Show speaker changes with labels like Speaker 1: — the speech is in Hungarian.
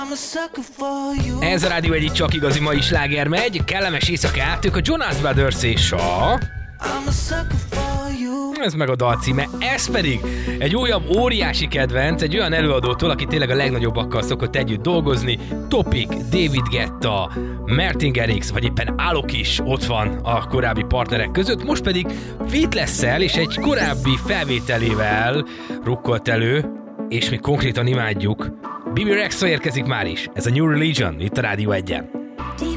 Speaker 1: Ez a Rádió egyik csak igazi mai sláger megy, kellemes éjszakát, ők a Jonas Brothers és a... Ez meg a dal címe, ez pedig egy újabb óriási kedvenc, egy olyan előadótól, aki tényleg a legnagyobbakkal szokott együtt dolgozni. Topic, David Guetta, Martin Garrix, vagy éppen Alok is ott van a korábbi partnerek között, most pedig Fitness-szel és egy korábbi felvételével rukkolt elő, és mi konkrétan imádjuk. Bibi Rexha érkezik már is, ez a New Religion, itt a Rádió 1-en.